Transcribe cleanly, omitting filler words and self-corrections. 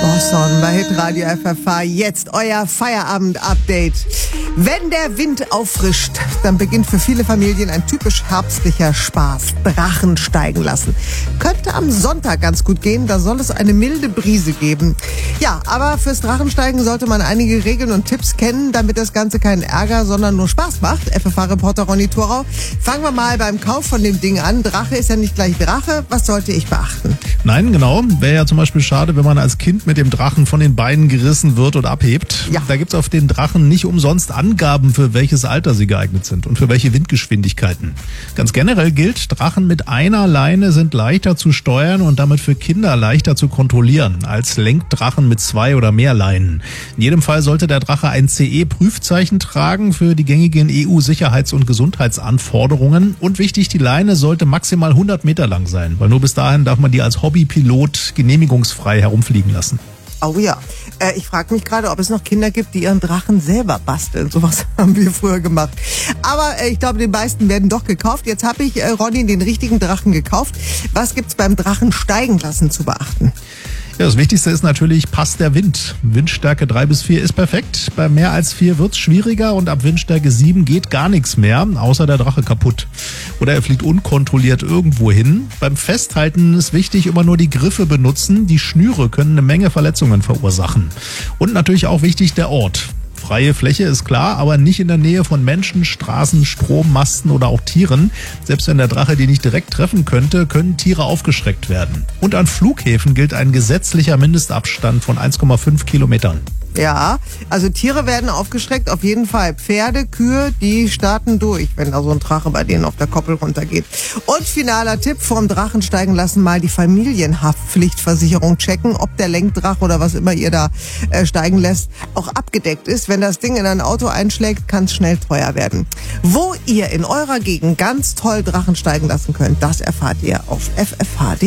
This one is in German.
Boston bei Hitradio FFH. Jetzt euer Feierabend-Update. Wenn der Wind auffrischt, dann beginnt für viele Familien ein typisch herbstlicher Spaß. Drachen steigen lassen. Könnte am Sonntag ganz gut gehen, da soll es eine milde Brise geben. Ja, aber fürs Drachensteigen sollte man einige Regeln und Tipps kennen, damit das Ganze keinen Ärger, sondern nur Spaß macht. FFH-Reporter Ronny Thorau. Fangen wir mal beim Kauf von dem Ding an. Drache ist ja nicht gleich Drache. Was sollte ich beachten? Nein, genau. Wäre ja zum Beispiel schade, wenn man als Kind mit dem Drachen von den Beinen gerissen wird und abhebt. Ja. Da gibt's auf den Drachen nicht umsonst Angaben, für welches Alter sie geeignet sind und für welche Windgeschwindigkeiten. Ganz generell gilt, Drachen mit einer Leine sind leichter zu steuern und damit für Kinder leichter zu kontrollieren als Lenkdrachen mit 2 oder mehr Leinen. In jedem Fall sollte der Drache ein CE-Prüfzeichen tragen für die gängigen EU-Sicherheits- und Gesundheitsanforderungen. Und wichtig, die Leine sollte maximal 100 Meter lang sein, weil nur bis dahin darf man die als Hobbypilot genehmigungsfrei herumfliegen lassen. Oh ja, ich frage mich gerade, ob es noch Kinder gibt, die ihren Drachen selber basteln. Sowas haben wir früher gemacht. Aber ich glaube, die meisten werden doch gekauft. Jetzt habe ich, Ronny, den richtigen Drachen gekauft. Was gibt's beim Drachen steigen lassen zu beachten? Ja, das Wichtigste ist natürlich, passt der Wind. Windstärke 3 bis 4 ist perfekt. Bei mehr als 4 wird's schwieriger und ab Windstärke 7 geht gar nichts mehr, außer der Drache kaputt. Oder er fliegt unkontrolliert irgendwo hin. Beim Festhalten ist wichtig, immer nur die Griffe benutzen. Die Schnüre können eine Menge Verletzungen verursachen. Und natürlich auch wichtig der Ort. Freie Fläche ist klar, aber nicht in der Nähe von Menschen, Straßen, Strommasten oder auch Tieren. Selbst wenn der Drache die nicht direkt treffen könnte, können Tiere aufgeschreckt werden. Und an Flughäfen gilt ein gesetzlicher Mindestabstand von 1,5 Kilometern. Ja, also Tiere werden aufgeschreckt, auf jeden Fall. Pferde, Kühe, die starten durch, wenn da so ein Drache bei denen auf der Koppel runtergeht. Und finaler Tipp, vorm Drachen steigen lassen, mal die Familienhaftpflichtversicherung checken, ob der Lenkdrache oder was immer ihr da steigen lässt, auch abgedeckt ist. Wenn das Ding in ein Auto einschlägt, kann es schnell teuer werden. Wo ihr in eurer Gegend ganz toll Drachen steigen lassen könnt, das erfahrt ihr auf ffh.de.